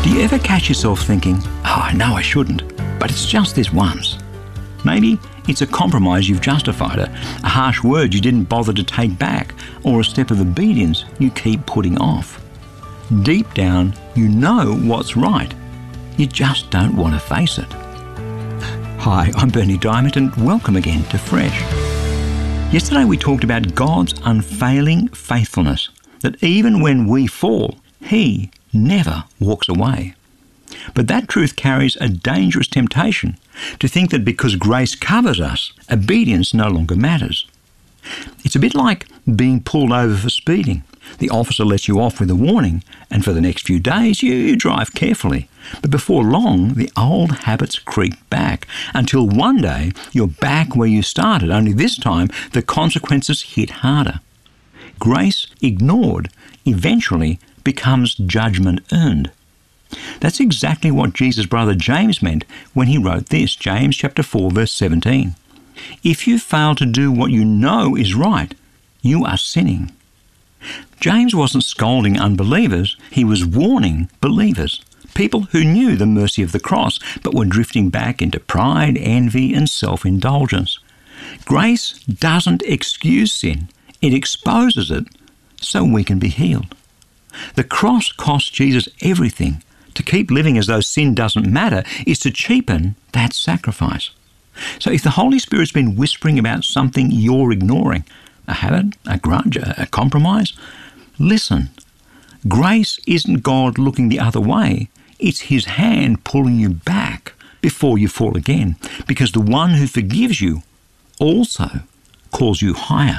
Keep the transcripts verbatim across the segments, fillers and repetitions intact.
Do you ever catch yourself thinking, oh, I know I shouldn't, but it's just this once? Maybe it's a compromise you've justified, a, a harsh word you didn't bother to take back, or a step of obedience you keep putting off. Deep down, you know what's right. You just don't want to face it. Hi, I'm Bernie Diamond, and welcome again to Fresh. Yesterday we talked about God's unfailing faithfulness, that even when we fall, He never walks away. But that truth carries a dangerous temptation to think that because grace covers us, obedience no longer matters. It's a bit like being pulled over for speeding. The officer lets you off with a warning, and for the next few days you, you drive carefully. But before long, the old habits creep back, until one day you're back where you started, only this time the consequences hit harder. Grace ignored eventually becomes judgment earned. That's exactly what Jesus' brother James meant when he wrote this, James chapter four, verse seventeen. If you fail to do what you know is right, you are sinning. James wasn't scolding unbelievers, he was warning believers, people who knew the mercy of the cross but were drifting back into pride, envy and self-indulgence. Grace doesn't excuse sin, it exposes it so we can be healed. The cross cost Jesus everything. To keep living as though sin doesn't matter is to cheapen that sacrifice. So if the Holy Spirit's been whispering about something you're ignoring, a habit, a grudge, a compromise, listen. Grace isn't God looking the other way. It's His hand pulling you back before you fall again, because the one who forgives you also calls you higher.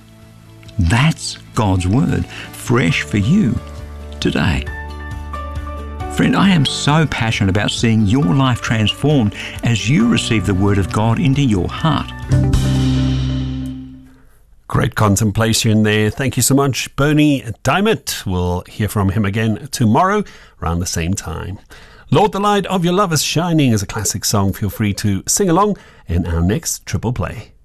That's God's word, fresh for you today. Friend, I am so passionate about seeing your life transformed as you receive the Word of God into your heart. Great contemplation there. Thank you so much, Bernie Diamond. We'll hear from him again tomorrow around the same time. Lord, the Light of Your Love is Shining is a classic song. Feel free to sing along in our next Triple Play.